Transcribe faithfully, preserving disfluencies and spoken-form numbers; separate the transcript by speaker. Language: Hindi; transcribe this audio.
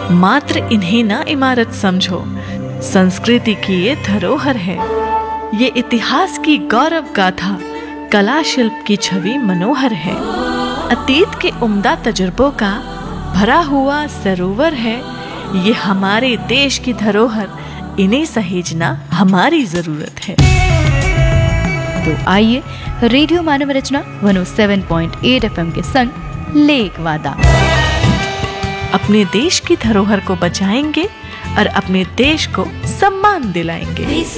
Speaker 1: मात्र इन्हें ना इमारत समझो, संस्कृति की ये धरोहर है। ये इतिहास की गौरव गाथा, कला शिल्प की छवि मनोहर है। अतीत के उम्दा तजुर्बों का भरा हुआ सरोवर है। ये हमारे देश की धरोहर, इन्हें सहेजना हमारी जरूरत है।
Speaker 2: तो आइए रेडियो मानव रचना एक सौ सात पॉइंट आठ एफएम के संग लेक वादा
Speaker 1: अपने देश की धरोहर को बचाएंगे और अपने देश को सम्मान दिलाएंगे।